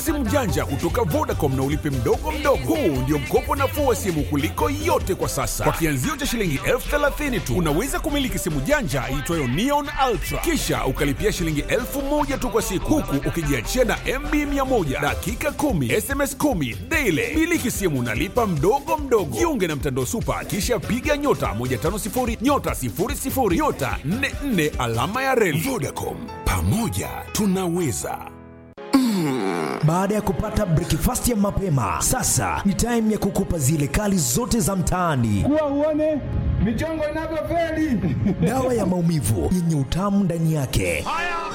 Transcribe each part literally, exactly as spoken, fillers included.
simu janja kutoka Vodacom na ulipe mdogo mdogo. Huu ndio mkopo nafuu wa simu kuliko yote kwa sasa. Kwa kianzio cha shilingi elfu thelathini tu unaweza kumiliki simu janja iitwayo Neon Ultra, kisha ukalipia shilingi elfu moja tu kwa siku, huku ukijiachia na M B mia moja dakika kumi, S M S kumi daily. Miliki simu nalipa mdogo mdogo. Jiunge na mtandao Super, kisha piga nyota moja tano sifuri nyota sifuri sifuri nyota nne nne alama ya reli. Vodacom, pamoja tunaweza. Baada ya kupata breakfast ya mapema, sasa ni time ya kukupa zile kali zote za mtaani. Kuwa uone michongo inavyofeli. Dawa ya maumivu yenye utamu ndani yake.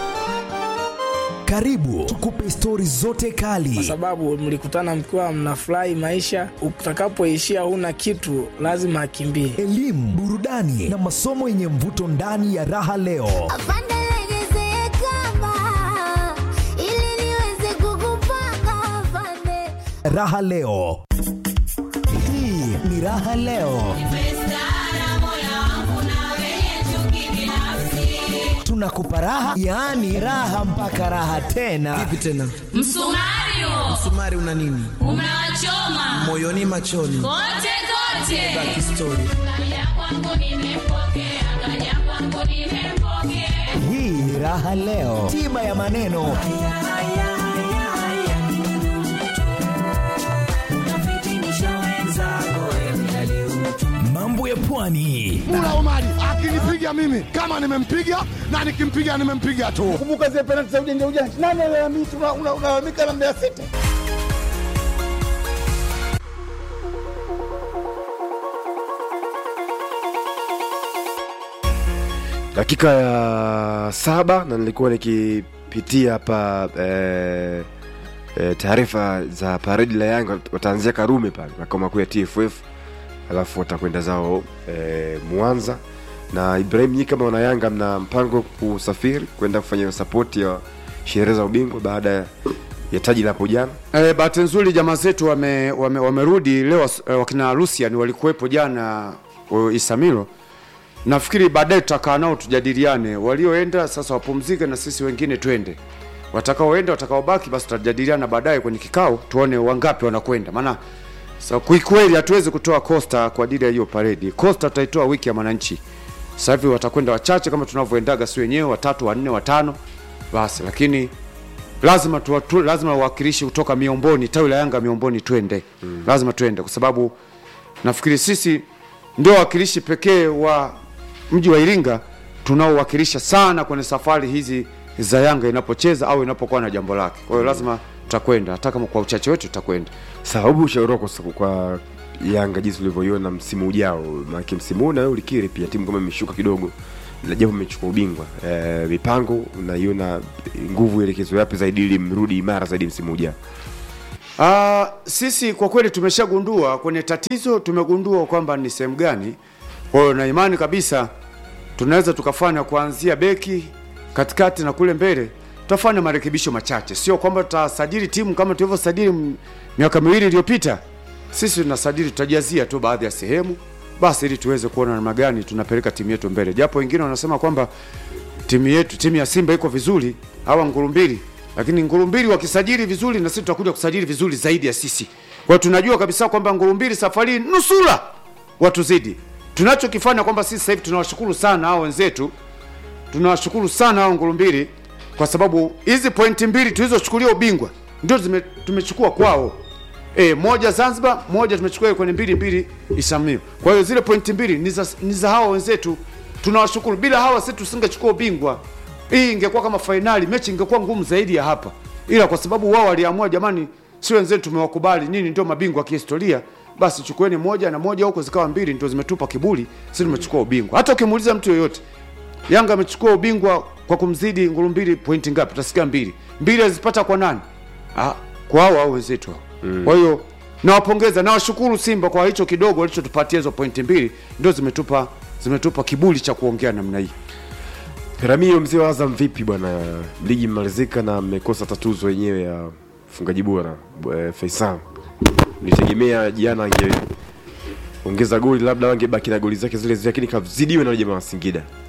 Karibu tukupe stori zote kali. Kwa sababu mlikutana mkiwa mnafurahi maisha, utakapoishia huna kitu, lazima akimbie. Elimu, burudani na masomo yenye mvuto ndani ya Raha Leo. Raha Leo. Hii ni Raha Leo. Tunakupa raha, yaani raha mpaka raha tena. Vipi tena? Msumario. Msumari una nini? Unawachoma moyoni, machoni, kote kote. Back story. Kaja kwangu nimepokea, kaja kwangu nimepokea. Hii ni Raha Leo, tiba ya maneno. Mambo ya pwani. Mula Omari akinipiga mimi kama nimempiga na nikimpiga nimempiga tu. Kumbuka zile penalti za ujanja ujanja. Nani analalamika unalalamika na Mbeya City? Dakika ya saba na nilikuwa nikipitia hapa eh, eh, taarifa za parade la Yanga. Wataanzia Karume pale makao makuu ya T F F, alafu watakwenda zao eh, Mwanza. Na Ibrahim, nyinyi kama wana Yanga mna mpango kusafiri kwenda kufanya support ya sherehe za ubingwa baada ya taji la hapo jana? Eh, bahati nzuri jamaa zetu wame wamerudi wame leo. Eh, wakina Lucian walikuwepo jana Isamilo. Nafikiri baadaye tutakaa nao tujadiliane, walioenda sasa wapumzike na sisi wengine twende. Watakaoenda watakaobaki basi tutajadiliana baadaye kwenye kikao tuone wangapi wanakwenda. Maana so, kwa kweli hatuwezi kutoa Costa kwa ajili ya hiyo parade. Costa tutaitoa wiki ya Mwananchi. Sasa hivi watakwenda wachache kama tunavyoendaga si wenyewe, watatu, wanne, watano basi, lakini lazima tu lazima wawakilishi kutoka Miomboni, tawi la Yanga Miomboni twende. Mm. Lazima twende kwa sababu nafikiri sisi ndio wakilishi pekee wa mji wa Iringa tunaowakilisha sana kwenye safari hizi za Yanga inapocheza au inapokuwa na jambo lake. Kwa hiyo lazima tutakwenda, hata kama kwa uchache wetu tutakwenda. Sababu ushauri kwa Yanga jinsi ulivyoiona msimu ujao, maana msimu na wewe ulikiri pia timu kama imeshuka kidogo, na japo imechukua ubingwa, e, mipango unaiona nguvu elekezo yapi zaidi ili mrudi imara zaidi msimu ujao? Ah, sisi kwa kweli tumeshagundua kwenye tatizo, tumegundua kwamba ni sehemu gani. Kwa hiyo na imani kabisa tunaweza tukafanya kuanzia beki, katikati na kule mbele tutafanya marekebisho machache. Sio kwamba tutasajili timu kama tulivyosajili miaka miwili iliyopita. Sisi tunasajili, tutajazia tu baadhi ya sehemu basi ili tuweze kuona namna gani tunapeleka timu yetu mbele. Japo wengine wanasema kwamba timu yetu, timu ya Simba iko vizuri hawa Ngurumbili, lakini Ngurumbili wakisajili vizuri na sisi tutakuja kusajili vizuri zaidi ya sisi. Kwa hiyo tunajua kabisa kwamba Ngurumbili safari nusura watuzidi. Tunachokifanya kwamba sisi sasa hivi tunawashukuru sana hao wenzetu. Tunawashukuru sana hao Ngurumbili kwa sababu hizi pointi mbili tulizochukulia ubingwa ndio tumechukua kwao. E, moja Zanzibar, moja tumechukua kwenye mbili mbili Isamio. Kwa hiyo zile pointi mbili ni za ni za hao wenzetu. Tunawashukuru. Bila hawa sisi tusingechukua ubingwa. Hii ingekuwa kama finali, mechi ingekuwa ngumu zaidi ya hapa. Ila kwa sababu wao waliamua, jamani, si wenzetu tumewakubali, nini ndio mabingwa kihistoria, basi chukueni moja na moja huko zikawa mbili, ndio zimetupa kiburi, sisi tumechukua ubingwa. Hata ukimuuliza mtu yoyote, Yanga amechukua ubingwa kwa kumzidi Ngurumbili pointi ngapi? Utasikia mbili. Mbili azipata kwa nani? Ah, kwa hao hao wenzetu. Mm. Kwa hiyo nawapongeza na washukuru Simba kwa hicho kidogo walichotupatia, hizo pointi mbili ndio zimetupa zimetupa kiburi cha kuongea namna hii. Piramio, mzee wa Azam, vipi bwana? Ligi mmalizika na mmekosa tatuzo wenyewe ya mfungaji bora e, Faisal. Nitegemea jana ange ongeza goli, labda wangebaki na goli zake zile zile, lakini kazidiwe na jamaa wa Singida.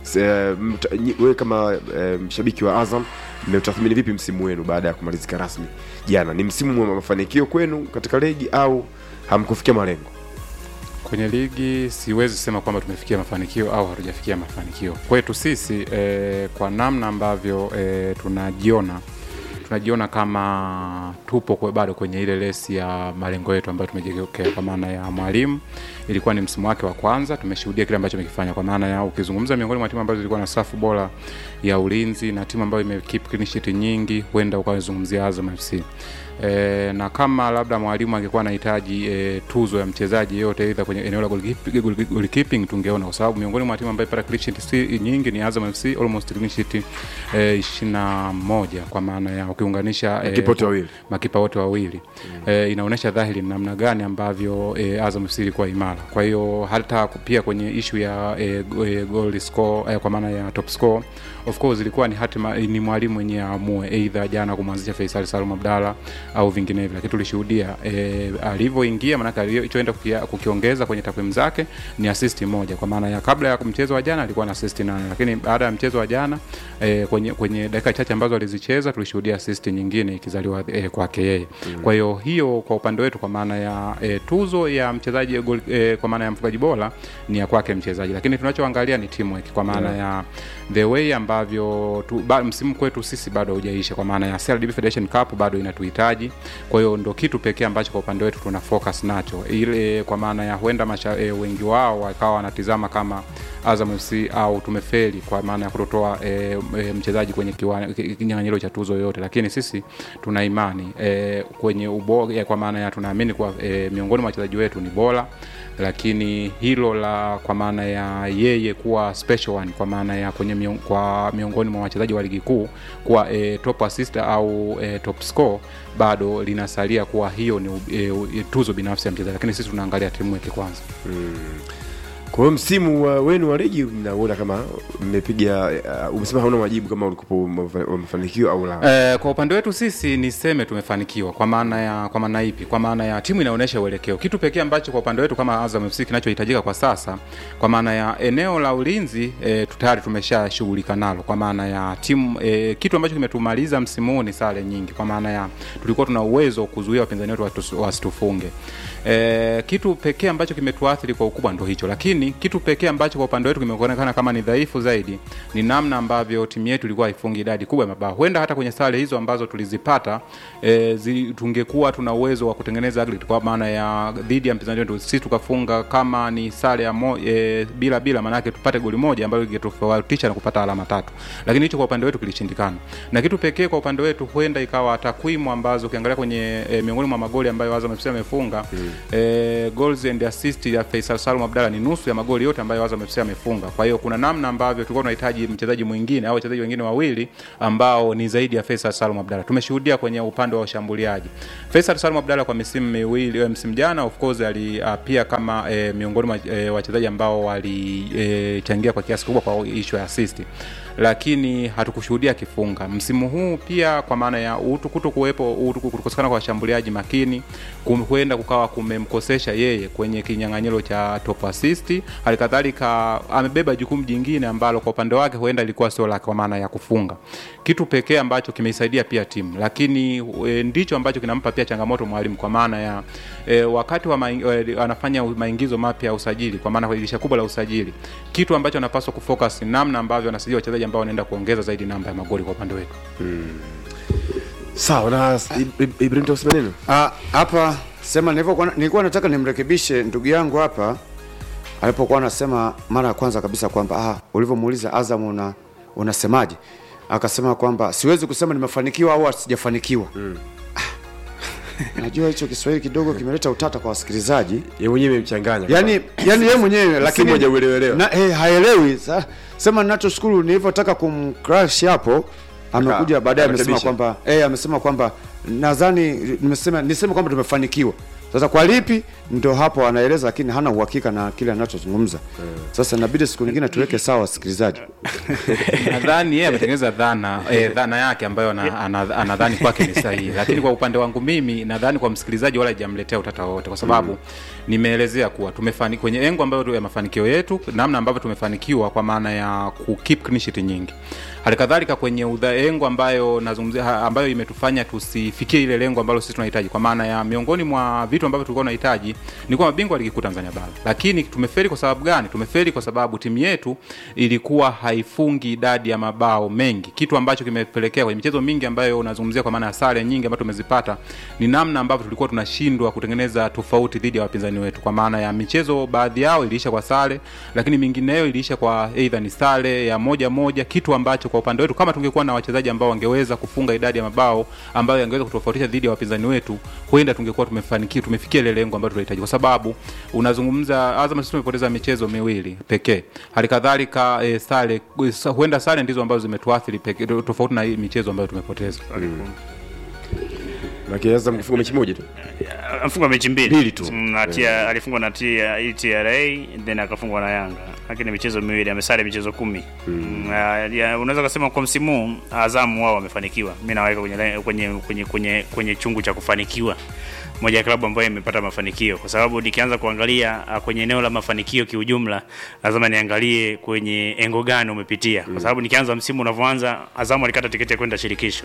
wewe kama e, mshabiki wa Azam mmetathmini vipi msimu wenu baada ya kumalizika rasmi jana? Ni msimu wa mafanikio kwenu katika ligi au hamkufikia malengo? Kwenye ligi siwezi sema kwamba tumefikia mafanikio au hatujafikia mafanikio. Kwetu sisi e, kwa namna ambavyo e, tunajiona tunajiona kama tupo kwa bado kwenye ile lesi ya malengo yetu ambayo tumejiwekea. Kwa maana ya mwalimu, ilikuwa ni msimu wake wa kwanza, tumeshuhudia kile ambacho amekifanya. Kwa maana ya ukizungumza miongoni mwa timu ambazo zilikuwa na safu bora ya ulinzi na timu ambayo imekeep clean sheet nyingi, huenda ukazungumzia Azam F C. E, na kama labda mwalimu angekuwa anahitaji e, tuzo ya mchezaji yote aidha kwenye eneo la goalkeeping, tungeona, kwa sababu miongoni mwa timu ambayo ipata clean sheet nyingi ni Azam F C, almost clean sheet e, ishirini na moja, kwa maana ya ukiunganisha e, makipa wote wawili makipa wote wawili mm. e, inaonyesha dhahiri namna gani ambavyo e, Azam F C ilikuwa imara. Kwa hiyo hata pia kwenye issue ya e, goal score e, kwa maana ya top score, of course ilikuwa ni hatima ni mwalimu mwenye amue aidha jana kumwanzisha Faisal Salum Abdalla au vinginevyo, lakini tulishuhudia e, alivyoingia, maana alichoenda kukiongeza kwenye takwimu zake ni assist moja. Kwa maana ya kabla ya mchezo wa jana alikuwa na assist nane, lakini baada ya mchezo wa jana e, kwenye kwenye dakika chache ambazo alizicheza tulishuhudia assist nyingine ikizaliwa e, kwake yeye. Mm. Kwa hiyo hiyo kwa upande wetu, kwa maana ya e, tuzo ya mchezaji e, kwa maana ya mfungaji bora ni ya kwake mchezaji, lakini tunachoangalia ni teamwork, kwa maana yeah. ya the way ambavyo tu, ba, msimu kwetu sisi bado hujaisha, kwa maana ya C R D B Federation Cup bado inatuhitaji. Kwa hiyo ndo kitu pekee ambacho kwa upande wetu tuna focus nacho, ile kwa maana ya huenda masha, e, wengi wao wakawa wanatizama kama Azam F C au tumefeli kwa maana ya kutotoa e, e, mchezaji kwenye kinyang'anyiro cha tuzo yote, lakini sisi tuna imani e, kwenye ubora, kwa maana ya tunaamini kwa e, miongoni mwa wachezaji wetu ni bora, lakini hilo la kwa maana ya yeye kuwa special one, kwa maana ya kwenye mion, kwa miongoni mwa wachezaji wa ligi kuu kwa e, top assist au e, top score bado linasalia kuwa hiyo ni e, e, tuzo binafsi ya mchezaji, lakini sisi tunaangalia timu yake kwanza. Mm. Kwa hiyo msimu uh, wenu wa ligi mnaona kama mmepiga uh, umesema hauna majibu kama ulikuwa umefanikiwa au la? Eh, kwa upande wetu sisi niseme tumefanikiwa. Kwa maana ya kwa maana ipi? Kwa maana ya timu inaonyesha uelekeo. Kitu pekee ambacho kwa upande wetu kama Azam F C kinachohitajika kwa sasa, kwa maana ya eneo la ulinzi e, tayari tumeshashughulika nalo. Kwa maana ya timu e, kitu ambacho kimetumaliza msimu huu ni sare nyingi. Kwa maana ya tulikuwa tuna uwezo kuzuia wapinzani wetu wasitufunge. E, kitu pekee ambacho kimetuathiri kwa ukubwa ndio hicho, lakini kitu pekee ambacho kwa upande wetu kimeonekana kama ni dhaifu zaidi ni namna ambavyo timu yetu ilikuwa haifungi idadi kubwa ya mabao. Huenda hata kwenye sare hizo ambazo tulizipata e, zi, tungekuwa tuna uwezo wa kutengeneza aggregate, kwa maana ya dhidi ya mpinzani wetu sisi tukafunga kama ni sare ya mo, e, bila bila, maana yake tupate goli moja ambayo ingetofautisha na kupata alama tatu, lakini hicho kwa upande wetu kilishindikana. Na kitu pekee kwa upande wetu huenda ikawa takwimu ambazo ukiangalia kwenye e, miongoni mwa magoli ambayo Azam F C amefunga hmm. e, goals and assist ya Faisal Salum Abdalla ni nusu ya magoli yote ambayo Azam F C amefunga. Kwa hiyo kuna namna ambavyo tulikuwa tunahitaji mchezaji mwingine au wachezaji wengine wawili ambao ni zaidi ya Faisal Salum Abdalla. Tumeshuhudia kwenye upande wa ushambuliaji Faisal Salum Abdalla kwa misimu miwili, msimu jana of course ali uh, pia kama e, miongoni mwa e, wachezaji ambao walichangia e, kwa kiasi kubwa kwa issue ya assist, lakini hatukushuhudia kifunga. Msimu huu pia kwa maana ya utu kuto kuwepo utu kukosekana kwa washambuliaji makini kuenda kukawa kumemkosesha yeye kwenye kinyang'anyiro cha top assist. Halikadhalika amebeba jukumu jingine ambalo kwa upande wake huenda ilikuwa sio lake, kwa maana ya kufunga. Kitu pekee ambacho kimeisaidia pia timu, lakini e, ndicho ambacho kinampa pia changamoto mwalimu, kwa maana ya e, wakati wa ma, e, anafanya maingizo mapya ya usajili, kwa maana kwa dirisha kubwa la usajili, kitu ambacho anapaswa kufocus ni namna ambavyo anasajili wachezaji ambao wanaenda kuongeza zaidi namba ya magoli kwa upande wetu. Hmm. Sawa na Ibrahim tosema neno? Ah, hapa sema nilivyokuwa nilikuwa nataka nimrekebishe ndugu yangu hapa alipokuwa anasema mara ya kwanza kabisa kwamba ah, ulivyomuuliza Azam una unasemaje, akasema kwamba siwezi kusema nimefanikiwa au sijafanikiwa. Mm. Ah, najua hicho Kiswahili kidogo kimeleta utata kwa wasikilizaji. Yeye mwenyewe amemchanganya. Yaani yani yeye mwenyewe lakini moja ueleelewa. Na eh, haelewi. Sa, sema ninachoshukuru nilivyotaka kumcrash hapo amekuja baadaye amesema kwamba eh amesema kwamba nadhani nimesema niseme kwamba tumefanikiwa. Sasa kwa lipi ndio hapo anaeleza, lakini hana uhakika na kile anachozungumza. Sasa inabidi siku nyingine tuweke sawa wasikilizaji. Nadhani yeye ametengeneza dhana eh, dhana yake ambayo anadhani kwake ni sahihi, lakini kwa upande wangu mimi nadhani kwa msikilizaji wala hajamletea utata wote, kwa sababu mm. nimeelezea kuwa tumefanikiwa kwenye engo ambayo ya mafanikio yetu, namna ambavyo tumefanikiwa kwa maana ya ku keep clean sheet nyingi. Halikadhalika kwenye udhaengo ambayo nazungumzia ambayo imetufanya tusifikie ile lengo ambalo sisi tunahitaji, kwa maana ya miongoni mwa vitu ambavyo tulikuwa tunahitaji ni kwa mabingwa wa ligi kuu Tanzania bara. Lakini tumefeli kwa sababu gani? Tumefeli kwa sababu timu yetu ilikuwa haifungi idadi ya mabao mengi, kitu ambacho kimepelekea kwenye michezo mingi ambayo unazungumzia kwa maana ya sare nyingi ambazo tumezipata, ni namna ambavyo tulikuwa tunashindwa kutengeneza tofauti dhidi ya wapinzani wetu, kwa maana ya michezo baadhi yao iliisha kwa sare, lakini mingineyo iliisha kwa either ni sare ya moja moja, kitu ambacho kwa upande wetu kama tungekuwa na wachezaji ambao wangeweza kufunga idadi ya mabao ambayo yangeweza kutofautisha dhidi ya wapinzani wetu, huenda tungekuwa tumefanikiwa tumefikia ile lengo ambalo tunahitaji, kwa sababu unazungumza Azam sisi tumepoteza michezo miwili pekee. Halikadhalika e, sare huenda sare ndizo ambazo zimetuathiri pekee tofauti na michezo ambayo tumepoteza. Mm. Lakini Azam mfunga mechi moja tu. Mfunga mechi mbili. Mbili tu. Natia yeah. Alifungwa na T R A then akafungwa na Yanga. Lakini michezo miwili amesare michezo kumi. Mm. Uh, ya, unaweza kusema kwa msimu Azam wao wamefanikiwa. Mimi naweka kwenye kwenye kwenye kwenye kwenye chungu cha kufanikiwa. Moja ya klabu ambayo imepata mafanikio, kwa sababu nikianza kuangalia uh, kwenye eneo la mafanikio kiujumla, lazima niangalie kwenye engo gani umepitia. Kwa sababu nikianza msimu unavyoanza, Azam alikata tiketi ya kwenda shirikisho.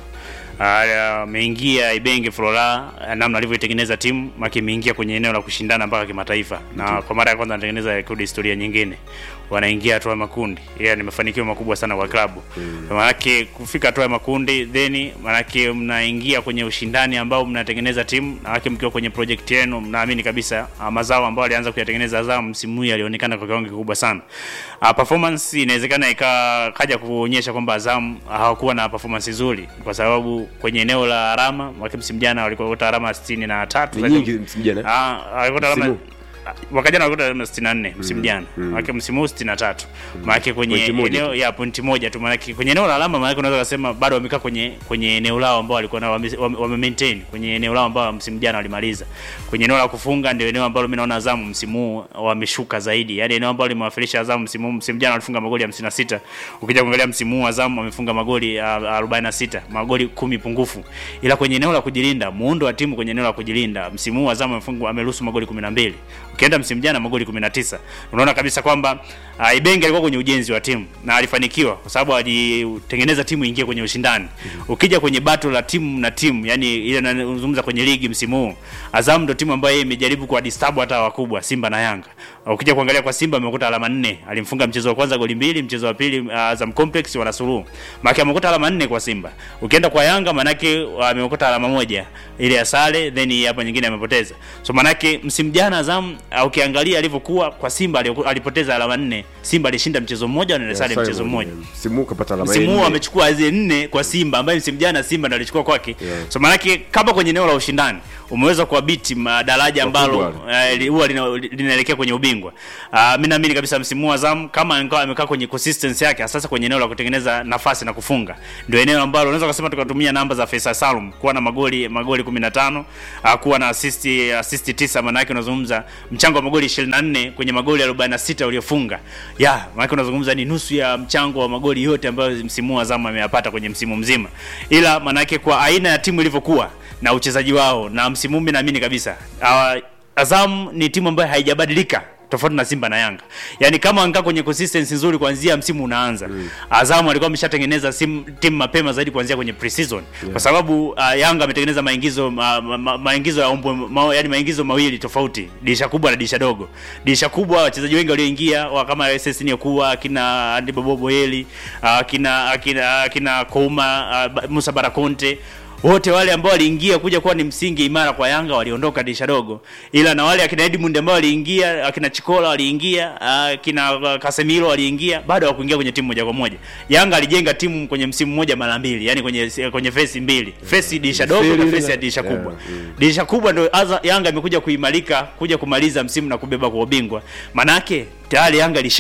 Ameingia uh, Ibenge Flora, uh, namna alivyotengeneza timu, maki imeingia kwenye eneo la kushindana mpaka kimataifa. Na kwa mara ya kwanza anatengeneza rekodi historia nyingine. Wanaingia hatua ya makundi. Yeye yeah, ni mafanikio makubwa sana kwa klabu. Mm. Maana yake kufika hatua ya makundi, then maana yake mnaingia kwenye ushindani ambao mnatengeneza timu, na yake mkiwa kwenye project yenu, naamini kabisa uh, mazao ambayo alianza kuyatengeneza Azam msimu huu yalionekana kwa kiwango kikubwa sana. Uh, performance inawezekana ikaja kuonyesha kwamba Azam hawakuwa na performance nzuri, kwa sababu kwenye eneo la alama, wakati msimu jana walikuwa kwa alama sitini na tatu. Nyingi msimu jana. Ah, walikuwa alama wakajana walikuwa alama sitini na nne msimu jana. Mm. Wake msimu huu sitini na tatu. Mm. Maana kwenye eneo ya pointi moja tu, maana kwenye eneo la alama maana unaweza kusema bado wamekaa kwenye kwenye eneo lao ambao walikuwa na wame, wame maintain kwenye eneo lao ambao msimu jana walimaliza. Kwenye eneo la kufunga ndio eneo ambalo mimi naona Azam msimu huu wameshuka zaidi. Yaani eneo ambalo limewafilisha Azam msimu huu, msimu jana walifunga magoli hamsini na sita. Ukija kuangalia msimu huu Azam wamefunga magoli arobaini na sita, magoli kumi pungufu. Ila kwenye eneo la kujilinda, muundo wa timu kwenye eneo la kujilinda, msimu huu Azam amefunga ameruhusu magoli kumi na mbili. Ukienda msimu jana magoli kumi na tisa. Unaona kabisa kwamba uh, Ibenge alikuwa kwenye ujenzi wa timu na alifanikiwa kwa sababu alitengeneza timu ingie kwenye ushindani. Mm-hmm. Ukija kwenye battle la timu na timu, yani ile nazungumza kwenye ligi msimu huu, Azam ndio timu ambayo imejaribu kwa disturb hata wakubwa Simba na Yanga. Ukija kuangalia kwa Simba amekuta alama nne, alimfunga mchezo wa kwanza goli mbili, mchezo wa pili uh, Azam Complex wanasuluhu. Maana amekuta alama nne kwa Simba. Ukienda kwa Yanga manake amekuta alama moja ile ya sare, then hapa nyingine amepoteza. So manake msimu jana Azam uh, ukiangalia alivyokuwa kwa Simba alipoteza alama nne, Simba alishinda mchezo mmoja na sare mchezo mmoja. Msimu kapata alama nne. Msimu amechukua zile nne kwa Simba ambaye msimu jana Simba ndo alichukua kwake. Yeah. So manake kama kwenye eneo la ushindani umeweza kuabiti daraja ambalo huwa uh, linaelekea kwenye ubingwa. Uh, mimi naamini kabisa msimu wa Azam kama amekaa kwenye consistency yake sasa kwenye eneo la kutengeneza nafasi na kufunga, ndio eneo ambalo unaweza kusema tukatumia namba za Faisal Salum kuwa na magoli magoli kumi na tano, uh, kuwa na assist assist tisa, maana yake unazungumza mchango wa magoli ishirini na nne kwenye magoli arobaini na sita uliofunga. Yeah, maana yake unazungumza ni nusu ya mchango wa magoli yote ambayo msimu wa Azam ameyapata kwenye msimu mzima. Ila maana yake kwa aina ya timu ilivyokuwa na uchezaji wao na msimu mimi naamini kabisa uh, Azam ni timu ambayo haijabadilika tofauti na Simba na Yanga. Yaani kama angaa kwenye consistency nzuri kuanzia msimu unaanza. Mm. Azam alikuwa ameshatengeneza timu mapema zaidi kuanzia kwenye pre-season. Yeah. Kwa sababu uh, Yanga ametengeneza maingizo ma, ma, ma, maingizo ya umbo ma, yani maingizo mawili tofauti, dirisha kubwa na dirisha dogo. Dirisha kubwa wachezaji wengi walioingia kama S S ni kuwa kina Andy Boboyeli, uh, kina kina kina Kouma, uh, Musa Barakonte, wote wale ambao waliingia kuja kuwa ni msingi imara kwa Yanga waliondoka dirisha dogo. Ila na wale akina Edmund ambao waliingia, akina Chikola waliingia, akina Casemiro waliingia, bado hawakuingia kwenye timu moja kwa moja. Yanga alijenga timu kwenye msimu mmoja mara mbili, yani kwenye kwenye phase mbili. Phase dirisha dogo na phase ya dirisha kubwa. Dirisha kubwa ndio Yanga imekuja kuimarika, kuja kumaliza msimu na kubeba kwa ubingwa. Manake tayari Yanga ilishek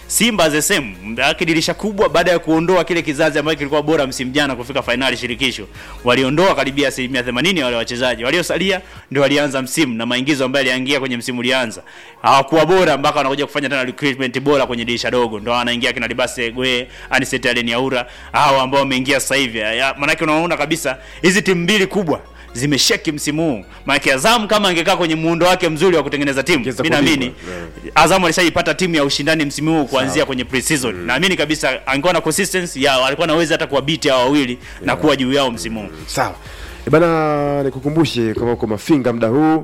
Simba the same, dirisha kubwa baada ya kuondoa kile kizazi ambacho kilikuwa bora msimu jana kufika finali shirikisho. Waliondoa karibia asilimia themanini wale wachezaji. Waliosalia ndio walianza msimu na maingizo ambayo aliingia kwenye msimu ulianza. Hawakuwa bora mpaka wanakuja kufanya tena recruitment bora kwenye dirisha dogo. Ndio anaingia kina Dibase Gwe, Anisete Aleniaura, hao ambao wameingia sasa hivi. Maana yake unaona kabisa hizi timu mbili kubwa zimesheki msimu huu. Maana Azam kama angekaa kwenye muundo wake mzuri wa kutengeneza timu, mimi naamini Azam alishaipata timu ya ushindani msimu huu kuanzia kwenye pre-season. Mm. Naamini kabisa angekuwa na consistency yao, alikuwa anaweza hata kuwabiti hao wawili yeah. na kuwa juu yao msimu huu. Sawa. E bana, nikukumbushe kama uko Mafinga muda huu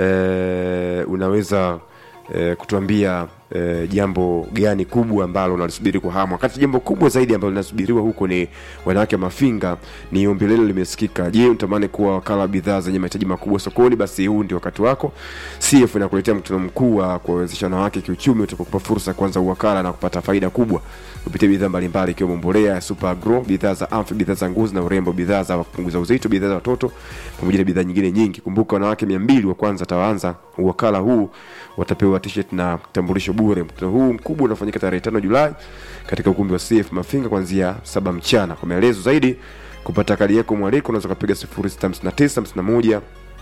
eh, unaweza eh, kutuambia eh, jambo gani kubwa ambalo unalisubiri kwa hamu. Wakati jambo kubwa zaidi ambalo linasubiriwa huko ni wanawake Mafinga, ni ombi lelo limesikika. Je, unatamani kuwa wakala bidhaa zenye mahitaji makubwa sokoni? Basi huu ndio wakati wako. C F inakuletea mkutano mkuu wa kuwezesha wanawake kiuchumi utakokupa fursa kwanza uwakala na kupata faida kubwa kupitia bidhaa mbalimbali ikiwemo mbolea, Super Agro, bidhaa za afya, bidhaa za ngozi na urembo, bidhaa za kupunguza uzito, bidhaa za watoto pamoja na bidhaa nyingine nyingi. Kumbuka wanawake mia mbili wa kwanza tawaanza uwakala huu watapewa t-shirt na tambulisho bure. Mkutano huu mkubwa unafanyika tarehe tano Julai katika ukumbi wa C F Mafinga kuanzia saba mchana. Kwa maelezo zaidi kupata kadi yako mwaliko unaweza kupiga sifuri sita tisa tisa hamsini na moja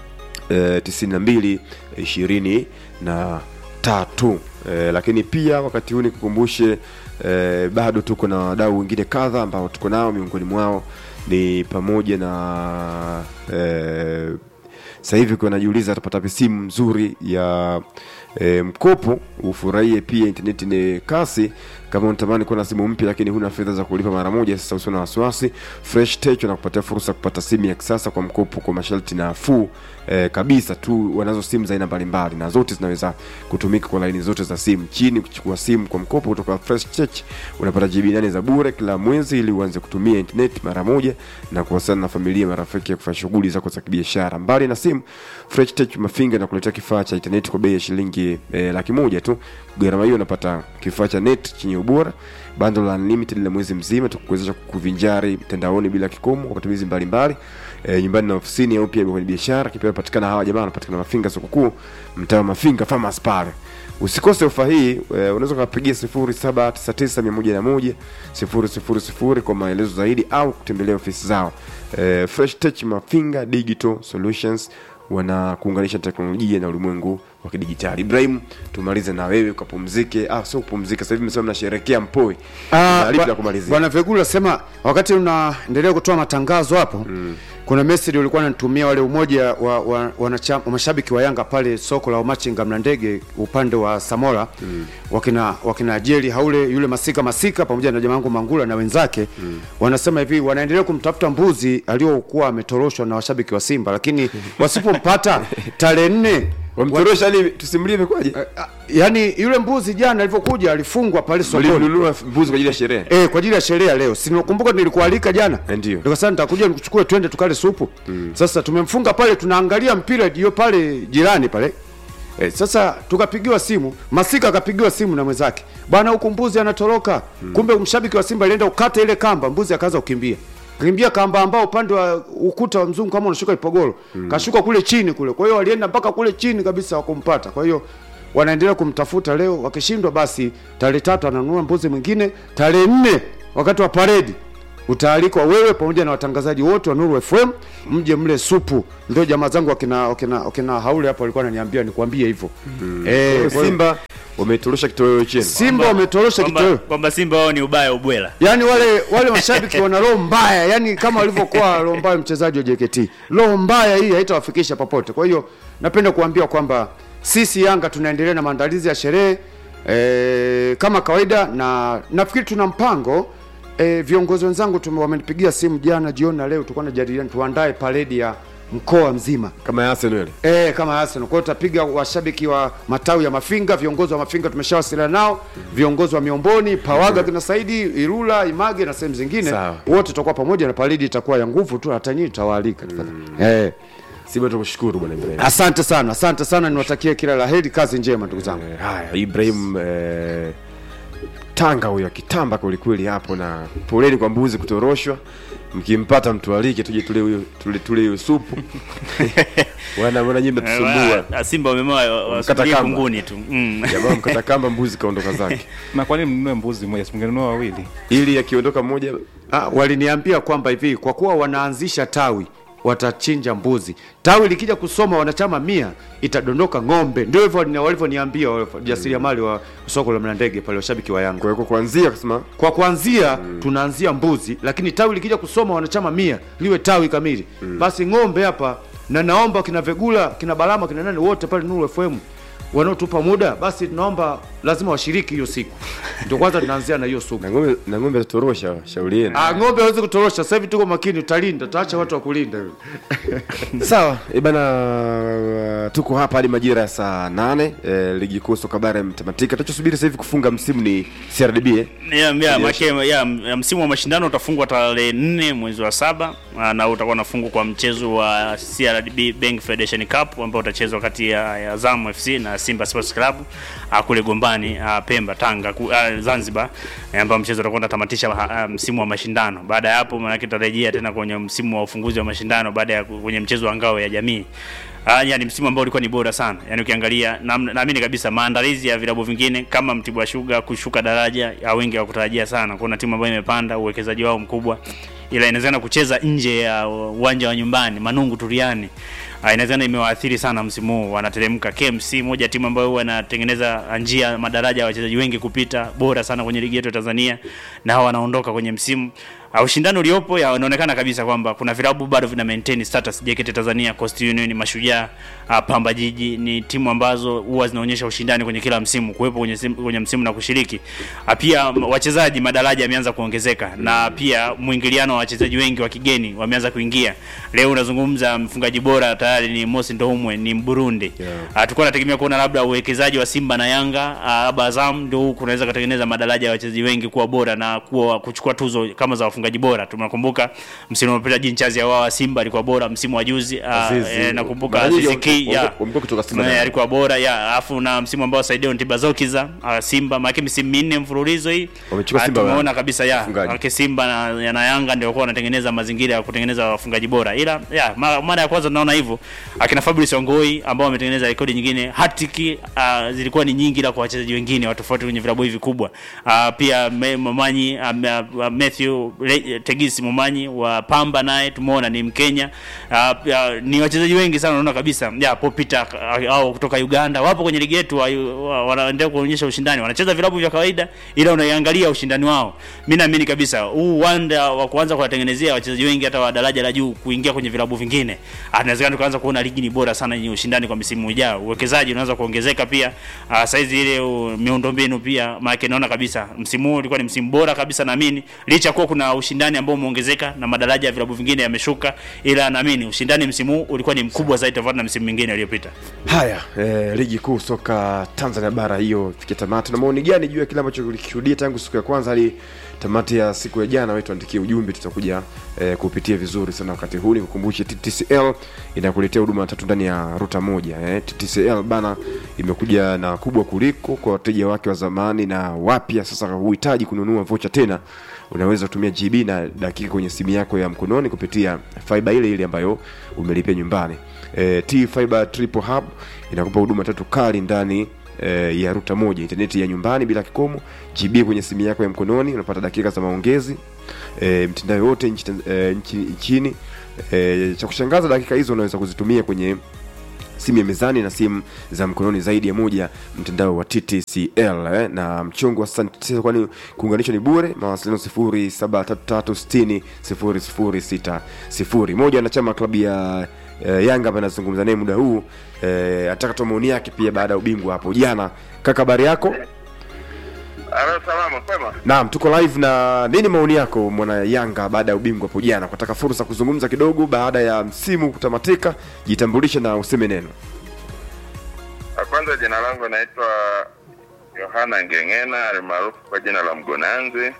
tisini na mbili ishirini na tatu. E, lakini pia wakati huu nikukumbushe e, bado tuko na wadau wengine kadha ambao tuko nao, miongoni mwao ni pamoja na e, sasa hivi kwa najiuliza atapata simu nzuri ya e, mkopo ufurahie pia internet ni kasi. Kama unatamani kuwa na simu mpya lakini huna fedha za kulipa mara moja, sasa usio na wasiwasi. Fresh Tech wanakupatia fursa kupata simu ya kisasa kwa mkopo kwa masharti nafuu e, kabisa tu. Wanazo simu za aina mbalimbali na zote zinaweza kutumika kwa laini zote za simu. Chini kuchukua simu kwa mkopo kutoka Fresh Tech unapata G B nane za bure kila mwezi ili uanze kutumia internet mara moja na kuwasiliana na familia, marafiki, kufanya shughuli zako za kibiashara. Mbali na simu, Fresh Tech Mafinga na kuletea kifaa cha internet kwa bei ya shilingi e, laki moja tu. Gharama hiyo unapata kifaa cha net chenye ubora, bundle la unlimited la mwezi mzima tukuwezesha kuvinjari mtandaoni bila kikomo kwa matumizi mbalimbali e, nyumbani na ofisini au pia kwenye biashara. Kipia patikana hawa jamaa wanapatikana Mafinga soko kuu, mtaa Mafinga Farmers Pale. Usikose ofa hii, e, unaweza kupigia sifuri saba tisa tisa mia moja na moja sifuri sifuri sifuri kwa maelezo zaidi au kutembelea ofisi zao. E, Fresh Tech Mafinga Digital Solutions wana kuunganisha teknolojia na ulimwengu wa kidijitali. Ibrahim, tumalize na wewe ukapumzike. Ah, sio kupumzika. Sasa hivi msema mnasherehekea Mpoi. Ah, ba, kumalizia. Bwana Vegula sema wakati unaendelea kutoa matangazo hapo, mm. kuna message ulikuwa unanitumia wale umoja wa, wa, wanachama wa mashabiki wa Yanga pale soko la Omachinga Mlandege upande wa Samora, mm. wakina wakina Jeli Haule yule Masika Masika pamoja na jamaa wangu Mangula na wenzake, mm. wanasema hivi wanaendelea kumtafuta mbuzi aliyokuwa ametoroshwa na washabiki wa Simba, lakini wasipompata tarehe nne wamtorosha nini tusimulie imekwaje? Uh, yani yule mbuzi jana alivyokuja alifungwa pale sokoni. Walinunua mbuzi kwa ajili ya sherehe. Eh, kwa ajili ya sherehe leo. Si nakumbuka nilikualika jana. Ndio. Nikasema nitakuja nikuchukue twende tukale supu. Mm. Sasa tumemfunga pale tunaangalia mpira hiyo pale jirani pale. Eh, sasa tukapigiwa simu, Masika akapigiwa simu na mwenzake. Bwana huko mbuzi anatoroka. Mm. Kumbe mshabiki wa Simba alienda ukata ile kamba, mbuzi akaanza kukimbia. Kimbia kamba ambao upande wa ukuta wa mzungu kama unashuka Ipogoro, mm. kashuka kule chini kule. Kwa hiyo walienda mpaka kule chini kabisa wakumpata. Kwa hiyo wanaendelea kumtafuta leo, wakishindwa basi tarehe tatu ananunua mbuzi mwingine, tarehe nne wakati wa parade utaalikwa wewe pamoja na watangazaji wote wa Nuru F M mje mle supu. Ndio jamaa zangu wakina wakina wakina Haule hapo walikuwa wananiambia nikwambie hivyo. Mm. Eh, Simba wametorosha kitoweo chenu. Simba wametorosha kitoweo. Kwamba Simba wao ni ubaya ubwela. Yaani wale wale mashabiki wana roho mbaya, yani kama walivyokuwa roho mbaya mchezaji wa J K T. Roho mbaya hii haitawafikisha popote. Kwa hiyo napenda kuambia kwamba sisi Yanga tunaendelea na maandalizi ya sherehe e, kama kawaida, na nafikiri tuna mpango. E, viongozi wenzangu tumewamenipigia simu jana jioni na leo tulikuwa tunajadiliana tuandae parade ya mkoa mzima kama ya Arsenal. Eh, kama ya Arsenal. Kwa hiyo tutapiga washabiki wa matawi ya Mafinga, viongozi wa Mafinga tumeshawasiliana nao, viongozi wa Miomboni, Pawaga kina Saidi, Irula, Image na sehemu zingine. Wote tutakuwa pamoja na parade itakuwa ya nguvu tu, hata nyinyi tutawaalika tafadhali. Mm. Eh. Simba tukushukuru bwana Ibrahim. Asante sana, asante sana, niwatakie kila laheri, kazi njema ndugu zangu. Eh, haya Ibrahim eh Tanga huyo akitamba kweli kweli hapo, na poleni kwa mbuzi kutoroshwa. Mkimpata mtu alike tuje tule huyo tule tule hiyo supu. Wana wana nyimbo tusumbua. Simba wamemoa wasubiri kunguni tu. Mm. Jamaa mkata kamba mbuzi kaondoka zake. Na kwa nini mnunue mbuzi mmoja singenunua wawili? Ili akiondoka mmoja, ah, waliniambia kwamba hivi kwa kuwa wanaanzisha tawi watachinja mbuzi. Tawi likija kusoma wanachama mia itadondoka ng'ombe. Ndio hivyo walivyoniambia wajasiriamali wa soko la Mlandege pale, washabiki wa Yanga. Kwa hiyo kuanzia kusema kwa kuanzia mm. tunaanzia mbuzi, lakini tawi likija kusoma wanachama mia liwe tawi kamili. Mm. Basi ng'ombe hapa, na naomba kina Vegula, kina Balama, kina nani wote pale Nuru F M wanaotupa muda, basi tunaomba lazima washiriki hiyo siku. Ndio kwanza tunaanzia na hiyo supu. Na ng'ombe na ng'ombe tutorosha shauri yenu. Ah, ng'ombe hawezi kutorosha. Sasa hivi tuko makini, utalinda, tutaacha watu wa kulinda. Sawa, e bana, tuko hapa hadi majira ya saa nane. E, ligi kuu soka bara imetamatika. Tunachosubiri sasa hivi kufunga msimu ni C R D B eh. Yeah, yeah, make, yeah, msimu wa mashindano utafungwa tarehe nne mwezi wa saba na utakuwa unafungwa kwa mchezo wa C R D B Bank Federation Cup ambao utachezwa kati ya Azam F C na Simba Sports Club kule Gombani, Pemba, Tanga, Zanzibar, ambao mchezo utakuwa unatamatisha msimu wa mashindano. Baada ya hapo maana tutarejea tena kwenye msimu wa ufunguzi wa mashindano baada ya kwenye mchezo wa ngao ya jamii. Ah, yani msimu ambao ulikuwa ni bora sana. Yaani ukiangalia naamini na kabisa maandalizi ya vilabu vingine kama Mtibwa Sugar kushuka daraja ya wengi wa kutarajia sana. Kuna timu ambayo imepanda, uwekezaji wao mkubwa. Ila inawezekana kucheza nje ya uwanja wa nyumbani Manungu Turiani. Ah, inawezekana imewaathiri sana msimu huu. Wanateremka K M C, moja timu ambayo wanatengeneza njia madaraja ya wachezaji wengi kupita, bora sana kwenye ligi yetu ya Tanzania, na hao wanaondoka kwenye msimu. Uh, ushindani uliopo ya inaonekana kabisa kwamba kuna vilabu bado vina maintain status. J K T Tanzania, Coast Union, Mashujaa, uh, Pamba Jiji ni timu ambazo huwa zinaonyesha ushindani kwenye kila msimu, kuwepo kwenye kwenye msimu na kushiriki. Uh, pia wachezaji madaraja yameanza kuongezeka na pia muingiliano wa wachezaji wengi wa kigeni wameanza kuingia. Leo unazungumza mfungaji bora tayari ni Mosi Ndoumwe, ni Burundi. Yeah. Uh, tulikuwa tunategemea kuona labda uwekezaji wa Simba na Yanga, uh, Azam ndio kunaweza kutengeneza madaraja ya wachezaji wengi kuwa bora na kuwa kuchukua tuzo kama za wafungaji bora. Tunakumbuka msimu uliopita Jinchazi wa Simba alikuwa bora, msimu wa juzi uh, nakumbuka Aziziki ya alikuwa bora ya, afu na msimu ambao Saidio Ntibazokiza uh, Simba maki msimu minne mfululizo hii tumeona kabisa ya wake Simba na, na Yanga ndio walikuwa wanatengeneza mazingira ya kutengeneza wafungaji bora. Ila ya mara ya kwanza tunaona hivyo akina Fabrice Ongoi ambao wametengeneza rekodi nyingine, hatiki uh, zilikuwa ni nyingi la kwa wachezaji wengine watu tofauti kwenye vilabu hivi kubwa. Uh, pia Momanyi uh, Matthew Tegisi Momanyi wa Pamba naye tumeona ni Mkenya. Uh, uh, ni wachezaji wengi sana unaona kabisa. Ya Popita uh, au kutoka Uganda wapo kwenye ligi yetu, wanaendelea kuonyesha ushindani. Wanacheza vilabu vya kawaida ila unaiangalia ushindani wao. Mimi naamini kabisa huu wanda wa kuanza kuwatengenezea wachezaji wengi hata wa daraja la juu kuingia kwenye vilabu vingine. Anawezekana tukaanza kuona ligi ni bora sana yenye ushindani kwa msimu ujao. Uwekezaji unaanza kuongezeka pia. Uh, saizi ile uh, miundombinu pia maana naona kabisa msimu huu ulikuwa ni msimu bora kabisa naamini. Licha kwa kuna ushindani ambao umeongezeka na madaraja ya vilabu vingine yameshuka, ila naamini ushindani msimu huu ulikuwa ni mkubwa zaidi tofauti na msimu mwingine uliopita. Haya, eh, ligi kuu soka Tanzania bara hiyo fikia tamati. Na maoni gani juu ya kile ambacho ulikishuhudia tangu siku ya kwanza hadi tamati ya siku ya jana? Wewe tuandikie ujumbe, tutakuja eh, kupitia vizuri sana wakati huu. Nikukumbushe T T C L inakuletea huduma tatu ndani ya ruta moja. Eh, T T C L bana imekuja na kubwa kuliko kwa wateja wake wa zamani na wapya. Sasa huhitaji kununua voucher tena, unaweza kutumia G B na dakika kwenye simu yako ya mkononi kupitia fiber ile ile ambayo umelipia nyumbani. E, T Fiber Triple Hub inakupa huduma tatu kali ndani e, ya ruta moja: interneti ya nyumbani bila kikomo, G B kwenye simu yako ya mkononi, unapata dakika za maongezi e, mtandao yote nchi, e, nchi, nchini. E, cha kushangaza dakika hizo unaweza kuzitumia kwenye simu ya mezani na simu za mkononi zaidi ya moja, mtandao wa T T C L eh, na mchongo wa sasa kwani kuunganishwa ni bure. Mawasiliano sifuri saba tatu tatu sitini sifuri sifuri sita sifuri. Moja anachama klabu ya eh, Yanga hapa anazungumza naye muda huu eh, ataka toa maoni yake pia baada ya ubingwa hapo jana. Kaka, habari yako? Hello, salama, kwema? Naam, tuko live. Na nini maoni yako mwana Yanga baada ya ubingwa hapo jana? Kutaka fursa kuzungumza kidogo baada ya msimu kutamatika, jitambulishe na useme neno. Kwanza jina langu naitwa Yohana Ngengena almaarufu kwa jina la Mgonanzi.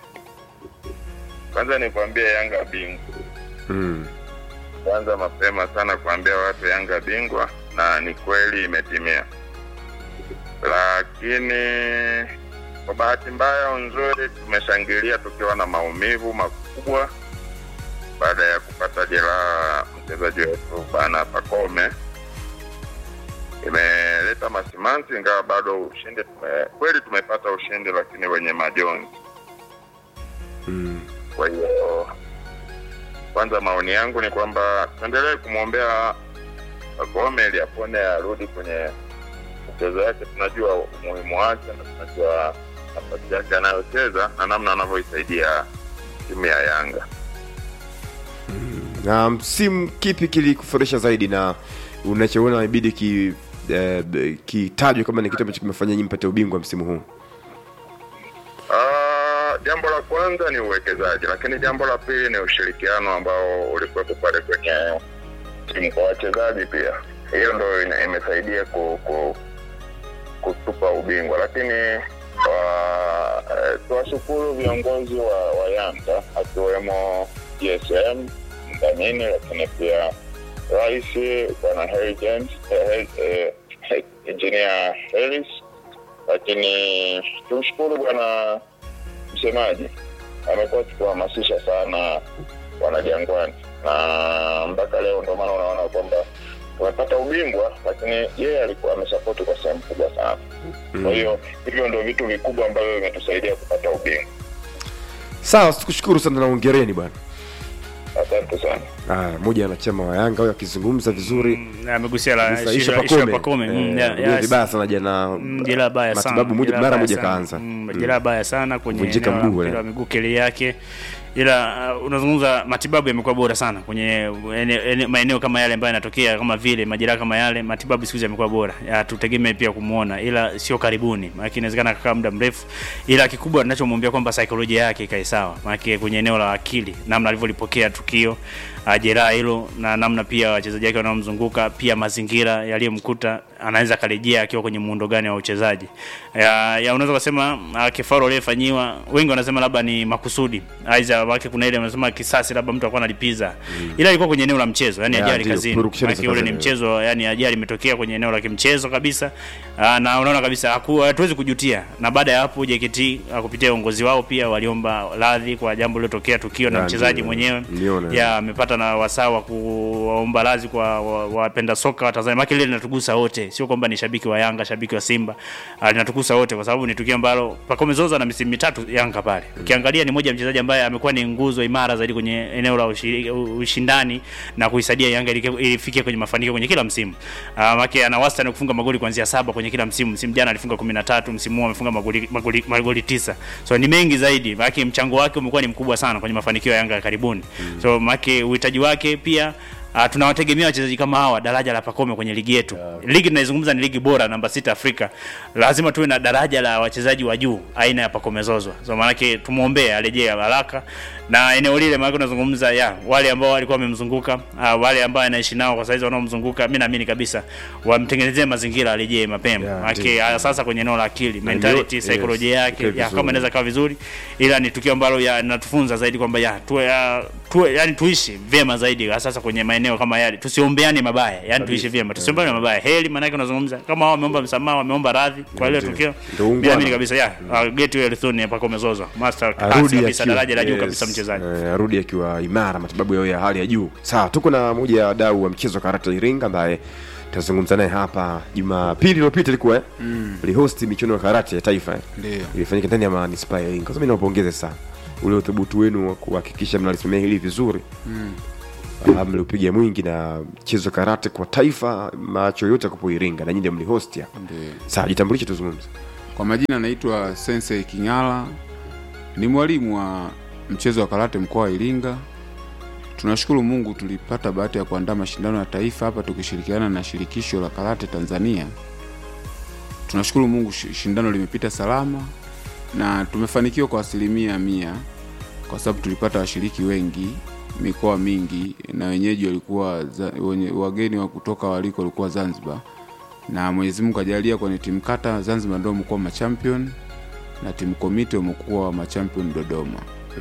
Kwanza nikwambie Yanga bingwa. Mm. Kwanza mapema sana kuambia watu Yanga bingwa, na ni kweli imetimia. Lakini kwa bahati mbaya au nzuri tumeshangilia tukiwa na maumivu makubwa baada ya kupata jeraha mchezaji wetu bana Pacome. Imeleta masimanzi, ingawa bado ushindi tume, kweli tumepata ushindi lakini wenye majonzi. Mm. Kwa hiyo kwanza maoni yangu ni kwamba tuendelee kumwombea Pacome ili apone arudi kwenye mchezo yake. Tunajua umuhimu wake na tunajua nafasi yake anayocheza na namna anavyoisaidia timu ya Yanga. Na msimu kipi kilikufurahisha zaidi na unachoona inabidi ki eh, kitajwe kama ni kitu ambacho kimefanya nyinyi mpate ubingwa msimu huu? Ah, uh, jambo la kwanza ni uwekezaji, lakini jambo la pili ni ushirikiano ambao ulikuwa pale kwenye timu kwa wachezaji pia. Hiyo ndio imesaidia ku, ku kutupa ubingwa, lakini uh, tuwashukuru viongozi wa, wa Yanga akiwemo G S M mdhamini, lakini pia Rais Bwana Harry James eh, eh, eh, Engineer Harris, lakini tumshukuru Bwana msemaji, amekuwa kuhamasisha sana wana Jangwani, na mpaka leo ndio maana unaona kwamba tumepata ubingwa, lakini yeye alikuwa amesapoti kwa sehemu kubwa sana. Mm. Kwa hiyo hivyo ndio vitu vikubwa ambavyo vimetusaidia kupata ubingwa. Sawa, tukushukuru sana na hongereni bwana. Asante sana. Ah, mmoja anachama wa Yanga huyo akizungumza vizuri. Mm, amegusia la Isha Pacome. Mm, ya, ya, vibaya sana jana. Mm, jela baya sana. Matibabu moja mara moja kaanza. Mm, jela baya sana kwenye eneo la mpira wa miguu kile yake. Ila uh, unazungumza matibabu yamekuwa bora sana kwenye maeneo kama yale ambayo yanatokea kama vile majeraha kama yale, matibabu siku hizi yamekuwa bora. Ya tutegemee pia kumuona, ila sio karibuni. Maana inawezekana kaka muda mrefu. Ila kikubwa ninachomwambia kwamba saikolojia yake ikae sawa. Maana kwenye eneo la akili, namna alivyolipokea tukio, uh, jeraha hilo na namna pia wachezaji wake wanaomzunguka, pia mazingira yaliyomkuta, anaweza karejea akiwa kwenye muundo gani wa uchezaji. Ya, ya unaweza kusema uh, kifaro aliyefanywa, wengi wanasema labda ni makusudi. Aiza wake kuna ile wanasema kisasi labda mtu alikuwa analipiza. Mm. Ila ilikuwa kwenye eneo la mchezo, yani ajali kazini. Maana ule ni mchezo, yani ajali imetokea kwenye eneo la kimchezo kabisa. Uh, na unaona kabisa hatuwezi kujutia. Na baada ya hapo J K T uh, kupitia uongozi wao pia waliomba radhi kwa jambo lililotokea tukio na mchezaji mwenyewe. Ya amepata na wasaa wa kuomba radhi kwa wapenda soka wa Tanzania. Maana ile linatugusa wote. Sio kwamba ni shabiki wa Yanga, shabiki wa Simba. Uh, linatugusa wote kwa sababu ni tukio ambalo Pacome Zozo na misimu mitatu Yanga pale. Mm. Ukiangalia ni moja mchezaji ambaye amekuwa ni nguzo imara zaidi kwenye eneo la ushindani na kuisaidia Yanga ilifikia kwenye mafanikio kwenye kila msimu. Uh, Maki ana wastani kufunga magoli kuanzia saba kwenye kila msimu. Msimu jana alifunga kumi na tatu, msimu huu amefunga magoli magoli magoli tisa. So ni mengi zaidi. Maki mchango wake umekuwa ni mkubwa sana kwenye mafanikio ya Yanga karibuni. Mm. So maki uhitaji wake pia Uh, tunawategemea wachezaji kama hawa daraja la Pacome kwenye ligi yetu. Yeah. Ligi tunaizungumza ni ligi bora namba sita Afrika. Lazima tuwe na daraja la wachezaji wa juu aina ya Pacome Zozo. So maana yake tumuombee arejee haraka na eneo lile maana tunazungumza ya wale ambao walikuwa wamemzunguka, uh, wale ambao anaishi nao kwa saizi wanaomzunguka, mimi naamini kabisa wamtengenezee mazingira arejee mapema. Yeah, maana yeah. Sasa kwenye eneo la akili, mentality, yes, psychology yake okay, ya kama inaweza kaa vizuri, ila ni tukio ambalo linatufunza zaidi kwamba ya tuwe ya, tuwe yani tuishi vyema zaidi sasa kwenye maeneo kama yale. Tusiombeane mabaya, yani tuishi vyema. Tusiombeane mabaya. Heli maana yake unazungumza kama wao wameomba msamaha, wameomba radhi kwa ile tukio. Mimi naamini kabisa ya uh, get well soon Pacome Zozo. Master class kabisa, daraja la juu kabisa mchezaji. Arudi uh, akiwa imara, matibabu yao ya hali ya juu. Sawa, tuko na mmoja wa dau wa mchezo karata Iringa ambaye tutazungumza naye hapa Jumapili iliyopita ilikuwa eh mm. Lihost michuano ya karate ya taifa. Ndio. Ilifanyika ndani ya manispaa ya Iringa. Kwa sababu ninawapongeza sana ule uthubutu wenu wa kuhakikisha mnalisimamia hili vizuri. Mm. Uh, mlipiga mwingi na mchezo karate kwa taifa, macho yote kupo Iringa na nyinyi ndio mlihost hapa. Ndio. Sasa jitambulishe tuzungumze. Kwa majina naitwa Sensei Kingala. Ni mwalimu wa mchezo wa karate mkoa wa Iringa. Tunashukuru Mungu tulipata bahati ya kuandaa mashindano ya taifa hapa tukishirikiana na shirikisho la karate Tanzania. Tunashukuru Mungu shindano limepita salama na tumefanikiwa kwa asilimia mia kwa sababu tulipata washiriki wengi mikoa mingi na wenyeji walikuwa wageni wa kutoka waliko walikuwa Zanzibar, na Mwenyezi Mungu kajalia kwenye timu kata Zanzibar ndio mkoa ma champion na timu komite mkoa ma champion Dodoma.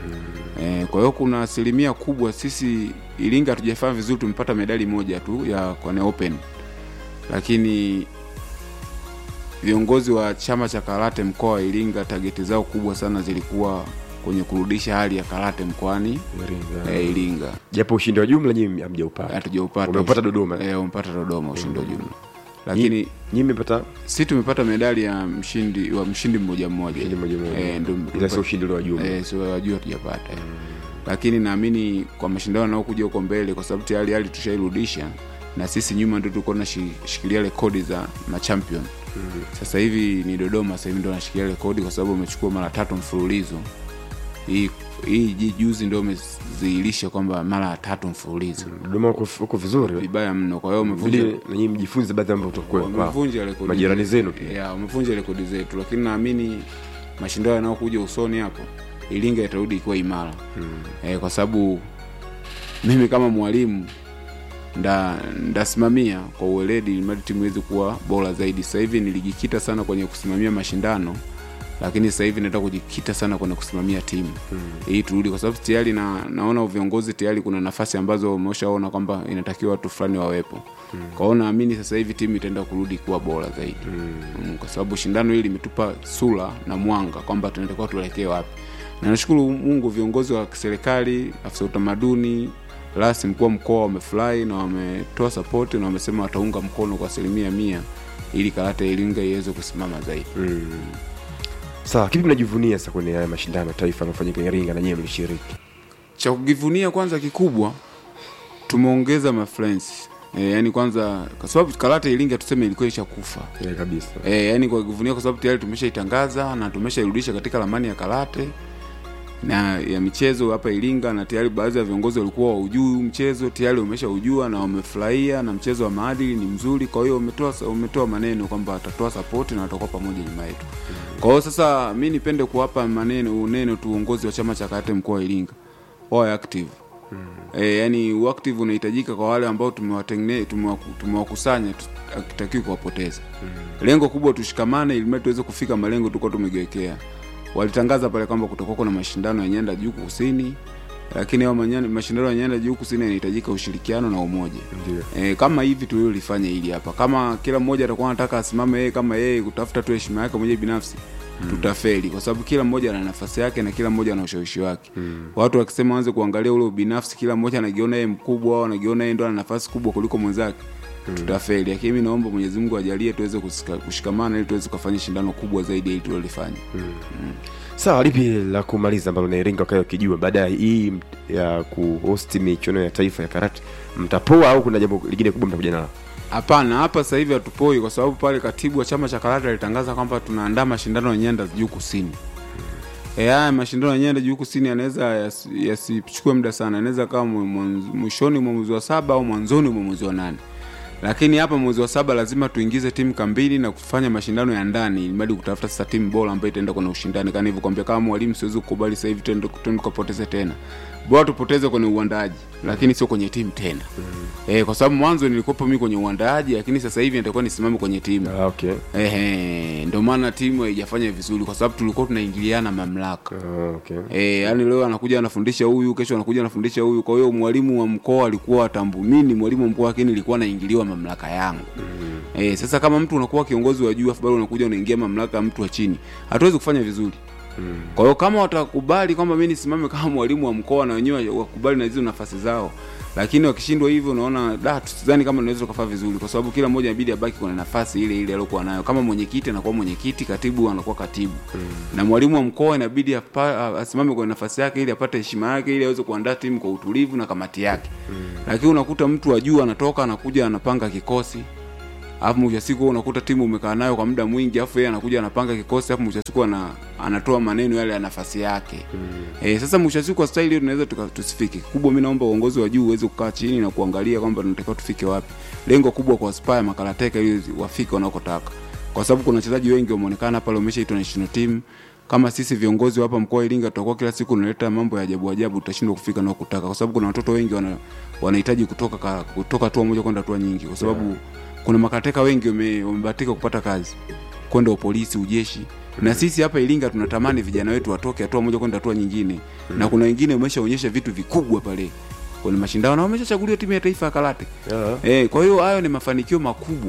Mm. E, kwa hiyo kuna asilimia kubwa sisi Iringa hatujafanya vizuri, tumepata medali moja tu ya kwenye open. Lakini viongozi wa chama cha karate mkoa wa Iringa target zao kubwa sana zilikuwa kwenye kurudisha hali ya karate mkoani Iringa. Eh, Iringa. Japo ushindi wa jumla nyinyi hamjaupata. Hatujaupata. Umepata Dodoma. Eh, umepata Dodoma ushindi wa jumla. Lakini nyinyi mmepata, sisi tumepata medali ya mshindi wa mshindi mmoja mmoja. Mshindi mmoja mmoja. Eh, ndio ila sio ushindi wa jumla. Eh, sio wa jumla tujapata. Mm. Lakini naamini kwa mashindano yanayokuja huko mbele, kwa sababu tayari hali tushairudisha na sisi nyuma ndio tulikuwa tunashikilia rekodi za machampion. Mm. Sasa hivi ni Dodoma sasa hivi ndio anashikilia rekodi kwa sababu umechukua mara tatu mfululizo. Hii hii juzi ndio umezihilisha kwamba mara tatu mfululizo. Dodoma uko uko vizuri vibaya mno. Kwa hiyo umevunja na nyinyi mjifunze baadhi ambayo utakuwa kwa umevunja rekodi majirani zenu pia. Yeah, umevunja rekodi zetu, lakini naamini mashindano yanayokuja usoni hapo Iringa itarudi ikiwa imara. Hmm. Eh, kwa sababu mimi kama mwalimu nda ndasimamia kwa uweledi ili timu iweze kuwa bora zaidi. Sasa hivi nilijikita sana kwenye kusimamia mashindano, lakini sasa hivi nataka kujikita sana kwenye kusimamia timu. Hmm. Ili turudi, kwa sababu tayari na naona viongozi tayari kuna nafasi ambazo umeshaona kwamba inatakiwa watu fulani wawepo. Hmm. Kwa hiyo naamini sasa hivi timu itaenda kurudi kuwa bora zaidi. Hmm. Hmm, kwa sababu shindano hili limetupa sura na mwanga kwamba tunatakiwa tuelekee wapi. Na nashukuru Mungu viongozi wa serikali, afisa utamaduni, rasi mkuu wa mkoa wamefurahi na wametoa support na wamesema wataunga mkono kwa asilimia mia ili karate Iringa iweze kusimama zaidi. Mm. Sawa, kipi mnajivunia sasa kwenye haya mashindano taifa yanayofanyika Iringa na nyinyi mlishiriki? Cha kujivunia kwanza kikubwa tumeongeza ma friends. E, yani kwanza kwa sababu karate Iringa tuseme ilikuwa ishakufa. Yeah, kabisa. Eh, yani kwa kujivunia kwa sababu tayari tumeshaitangaza na tumeshairudisha katika ramani ya karate na ya michezo hapa Iringa, na tayari baadhi ya viongozi walikuwa hujui mchezo tayari umeshaujua na wamefurahia, na mchezo wa maadili ni mzuri. Kwa hiyo umetoa umetoa maneno kwamba atatoa support na watakuwa pamoja nyuma yetu. Kwa hiyo sasa mimi nipende kuwapa maneno uneno tu uongozi wa chama cha karate mkoa wa Iringa wawe active. Mm. Eh, yani active unahitajika kwa wale ambao tumewatengeneza tumewakusanya tutakiwa kuwapoteza. Mm. Lengo kubwa tushikamane ili tuweze kufika malengo tulikuwa tumejiwekea. Walitangaza pale kwamba kutakuwa kuna mashindano ya nyanda juu kusini, lakini hao mashindano ya nyanda juu kusini yanahitajika ushirikiano na umoja. E, kama hivi tulilofanya hili hapa, kama kila mmoja atakuwa anataka asimame yeye kama yeye kutafuta tu heshima yake mwenyewe binafsi, hmm. tutafeli kwa sababu kila mmoja ana nafasi yake na kila mmoja ana ushawishi wake. Hmm. Watu wakisema waanze kuangalia ule binafsi, kila mmoja anajiona yeye mkubwa au anajiona yeye ndo ana nafasi kubwa kuliko mwenzake, hmm. tutafeli. Lakini mimi naomba Mwenyezi Mungu ajalie tuweze kushikamana ili tuweze kufanya shindano kubwa zaidi ili tulilofanya. Hmm. Hmm. Sawa, lipi la kumaliza ambalo na Iringa wakayo kijua baada hii ya kuhost michuano ya taifa ya karate, mtapoa au kuna jambo lingine kubwa mtakuja nalo? Hapana, hapa sasa hivi hatupoi kwa sababu pale katibu wa chama cha karate alitangaza kwamba tunaandaa mashindano ya nyanda juu kusini. Eh, haya mashindano ya nyanda juu kusini yanaweza yasichukue muda sana, yanaweza kama mwishoni mwa mwezi wa saba au mwanzoni mwa mwezi wa nane. Lakini hapa mwezi wa saba lazima tuingize timu kambili na kufanya mashindano ya ndani ili mradi kutafuta sasa timu bora ambayo itaenda kwenye ushindani. Kana hivyo kwambia kama mwalimu siwezi kukubali sasa hivi twende tukapoteze tena. Bora tupoteze kwenye uandaaji lakini sio kwenye timu tena. Mm-hmm. Eh, kwa sababu mwanzo nilikuwa mimi kwenye uandaaji lakini sasa hivi nitakuwa nisimame kwenye timu. Ah, okay. Eh, ndio maana timu haijafanya vizuri kwa sababu tulikuwa tunaingiliana mamlaka. Ah, okay. Eh, yani leo anakuja anafundisha huyu, kesho anakuja anafundisha huyu. Kwa hiyo mwalimu wa mkoa alikuwa atambu mimi mwalimu wa mkoa lakini nilikuwa naingiliwa mamlaka yangu. Mm-hmm. Eh, sasa kama mtu unakuwa kiongozi wa juu afu bado unakuja unaingia mamlaka ya mtu wa chini, hatuwezi kufanya vizuri. Mm. Kwa hiyo kama watakubali kwamba mimi nisimame kama mwalimu wa mkoa na wenyewe wakubali na hizo nafasi zao, lakini wakishindwa hivyo unaona da tusidhani kama tunaweza kufanya vizuri kwa sababu kila mmoja inabidi abaki kwa nafasi ile ile aliyokuwa nayo. Kama mwenyekiti anakuwa mwenyekiti, katibu anakuwa katibu. Mm. Na mwalimu wa mkoa inabidi asimame kwa nafasi yake ili apate heshima yake ili aweze kuandaa timu kwa utulivu na kamati yake. Mm. Lakini unakuta mtu wa juu anatoka anakuja anapanga kikosi. Alafu mwisho siku unakuta timu umekaa nayo kwa muda mwingi afu yeye anakuja anapanga kikosi afu mwisho siku ana anatoa maneno yale ya nafasi yake. Mm. Eh, sasa mwisho siku kwa style hiyo tunaweza tusifike. Kubwa mimi naomba uongozi wa juu uweze kukaa chini na kuangalia kwamba tunatakiwa tufike wapi. Lengo kubwa kwa Aspire makarateka ili wafike wanakotaka. Kwa sababu kuna wachezaji wengi wameonekana pale wameshaitwa national team. Kama sisi viongozi hapa mkoa wa Iringa tutakuwa kila siku tunaleta mambo ya ajabu ajabu tutashindwa kufika na kutaka kwa sababu kuna watoto wengi wana wanahitaji kutoka ka, kutoka hatua moja kwenda hatua nyingi kwa sababu yeah. Kuna makateka wengi wamebahatika kupata kazi kwenda polisi, ujeshi. Mm-hmm. Na sisi hapa Iringa tunatamani vijana wetu watoke hatua moja kwenda hatua nyingine. Mm-hmm. Na kuna wengine wameshaonyesha vitu vikubwa pale kwenye mashindano na wameshachaguliwa timu ya taifa ya karate. Yeah. Eh, kwa hiyo hayo ni mafanikio makubwa.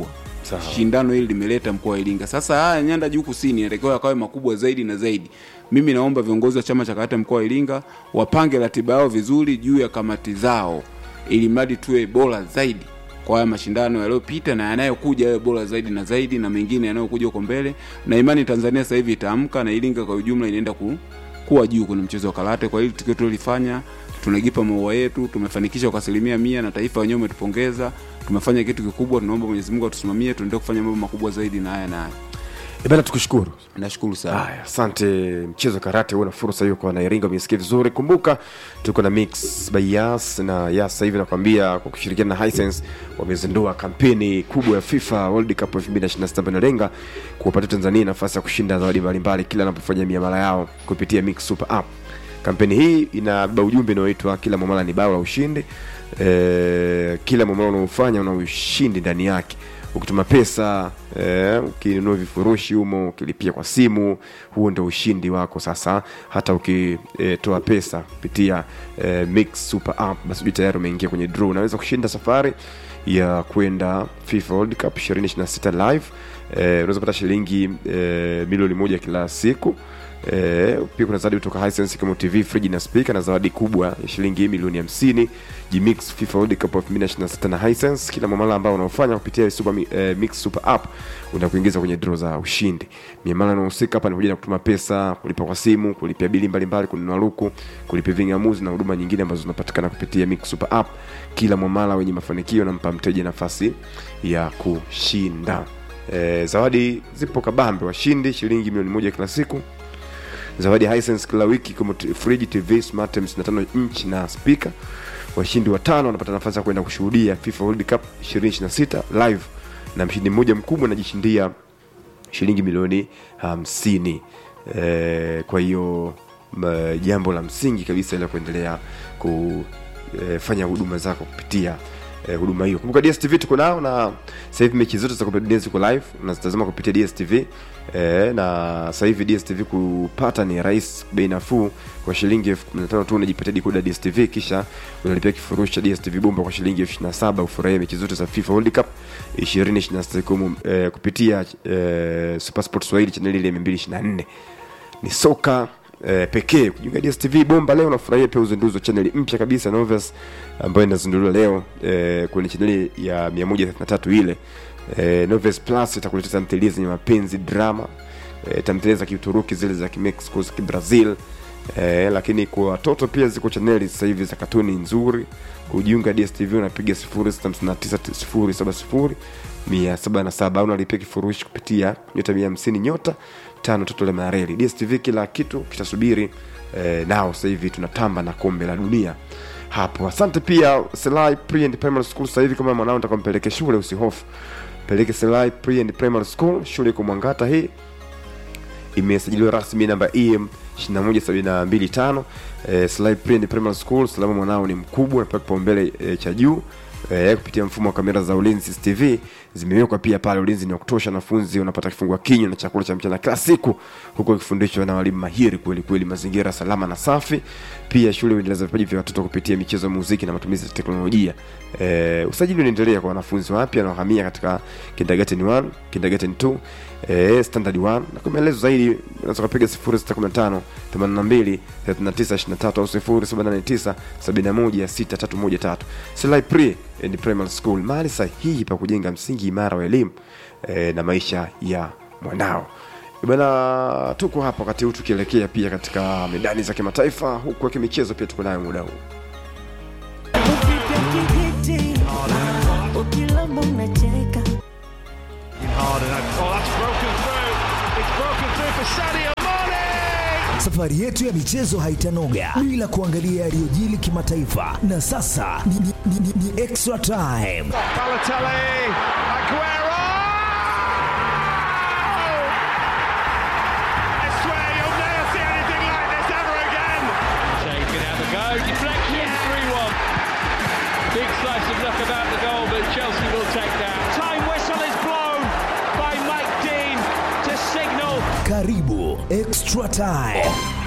shindano hili limeleta mkoa wa Iringa. Sasa haya nyanda juu kusini yanatakiwa yakawe makubwa zaidi na zaidi. Mimi naomba viongozi wa chama cha karate mkoa wa Iringa wapange ratiba yao vizuri juu ya kamati zao, ili mradi tuwe bora zaidi kwa haya mashindano yaliyopita na yanayokuja yawe bora zaidi na zaidi, na mengine yanayokuja huko mbele. Na imani Tanzania sasa hivi itaamka na Iringa kwa ujumla inaenda ku, kuwa juu kwenye mchezo wa karate. Kwa hiyo tukio tulifanya, tunagipa maua yetu, tumefanikisha kwa asilimia mia na taifa wenyewe umetupongeza. Tumefanya kitu kikubwa, tunaomba Mwenyezi Mungu atusimamie tuendelee kufanya mambo makubwa zaidi na haya na haya. Ibana tukushukuru. Nashukuru sana. Haya, asante. Mchezo karate una fursa hiyo kwa Iringa, umesikia vizuri. Kumbuka tuko na Mix by Yas, na Yas sasa hivi nakwambia kwa kushirikiana na Hisense wamezindua kampeni kubwa ya FIFA World Cup elfu mbili ishirini na sita inalenga kuwapatia Tanzania nafasi ya kushinda zawadi mbalimbali kila wanapofanya miamala yao kupitia Mix Super App. Kampeni hii ina ujumbe unaoitwa kila mwamala ni bao la ushindi. E, kila mwamala unaofanya una ushindi ndani yake. Ukituma pesa, eh, ukinunua vifurushi humo, ukilipia kwa simu, huo ndio ushindi wako sasa. Hata ukitoa e, pesa kupitia e, Mix Super App, basi tayari umeingia kwenye draw. Unaweza kushinda safari ya kwenda FIFA World Cup ishirini ishirini na sita live. Eh, unaweza kupata shilingi e, milioni moja kila siku. Eh, pia kuna zawadi kutoka Hisense kama T V, fridge na speaker, na zawadi kubwa ya shilingi milioni hamsini. Gmix FIFA World Cup elfu mbili ishirini na sita na Hisense. Kila mwamala ambao unaofanya kupitia Super eh, Mix Super App unakuingiza kwenye draw za ushindi. Miamala inahusika hapa ni pamoja na kutuma pesa, kulipa kwa simu, kulipia bili mbalimbali, kununua luku, kulipia vingamuzi na huduma nyingine ambazo zinapatikana kupitia Mix Super App. Kila mwamala wenye mafanikio unampa mteja nafasi ya kushinda. Eh, zawadi zipo kabambe, washindi shilingi milioni moja kila siku. Zawadi Hisense kila wiki kama fridge, T V, smart hamsini na tano inch na speaker. Washindi watano wanapata nafasi ya kwenda kushuhudia FIFA World Cup ishirini ishirini na sita live, na mshindi mmoja mkubwa anajishindia shilingi milioni hamsini. E, kwa hiyo jambo la msingi kabisa ile kuendelea kufanya huduma zako kupitia eh, huduma hiyo. Kumbuka D S T V tuko nao, na sasa hivi mechi zote za kombe la dunia ziko live, unazitazama kupitia D S T V. Eh, na sasa hivi D S T V kupata ni rahisi, bei nafuu. Kwa shilingi elfu kumi na tano tu unajipatia decoder D S T V, kisha unalipia kifurushi cha D S T V bomba kwa shilingi elfu ishirini na saba, ufurahie mechi zote za FIFA World Cup ishirini ishirini na sita kumu, eh, kupitia eh, Super Sport Swahili channel ile mia mbili ishirini na nne. Ni soka eh, pekee. Kujiunga D S T V bomba leo unafurahia pia uzinduzi wa channel mpya kabisa Novas ambayo inazinduliwa leo eh, kwenye channel ya mia moja thelathini na tatu ile. Eh, Novas Plus itakuletea tamthilia zenye mapenzi, drama, eh, tamthilia za Kituruki, zile za Mexico, za Brazil. Eh, lakini kwa watoto pia ziko channel sasa hivi za katuni nzuri. Kujiunga D S T V unapiga sifuri sita tisa sifuri saba sifuri mia saba na saba, unalipia kifurushi kupitia nyota mia hamsini nyota tano toto la mareli. D S T V kila kitu kitasubiri. Eh, nao sasa hivi tunatamba na kombe la dunia hapo. Asante pia Selai Pre and Primary School. Sasa hivi kama mwanao nitakumpeleke shule, usihofu. Peleke Selai Pre and Primary School, shule iko Mwangata. Hii imesajiliwa rasmi namba E M ishirini na moja sabini na mbili tano. Eh, Selai Pre and Primary School, salama mwanao ni mkubwa, na kipaumbele eh, cha juu. Eh, kupitia mfumo wa kamera za ulinzi C C T V zimewekwa pia pale. Ulinzi ni wa kutosha, wanafunzi wanapata kifungua kinywa na chakula cha mchana kila siku, huko kifundishwa na walimu mahiri kweli kweli, mazingira salama na safi. Pia shule inaendeleza vipaji vya watoto kupitia michezo, muziki na matumizi ya teknolojia. Eh, usajili unaendelea kwa wanafunzi wapya na wahamia katika kindergarten one, kindergarten two, eh, standard one. Na kwa maelezo zaidi unaweza kupiga sifuri sita kumi na tano themanini na mbili thelathini na tisa ishirini na tatu au sifuri saba nane tisa sabini na moja sita tatu moja tatu. Selai Pre and Primary School, mahali sahihi pa kujenga msingi imara wa elimu eh, na maisha ya mwanao. Bwana, tuko hapa wakati huu tukielekea pia katika medani za kimataifa, huku kwa michezo pia tuko nayo muda huu. Safari yetu ya michezo haitanoga bila kuangalia yaliyojili kimataifa, na sasa ni, ni, ni, ni, ni extra time. Balotelli, Aguero! I swear you'll never see anything like this ever again. Shea can have a go, deflection, three one. Big slice of luck about the goal, but Chelsea will take that. Time whistle is blown by Mike Dean to signal. Karibu Extra Time.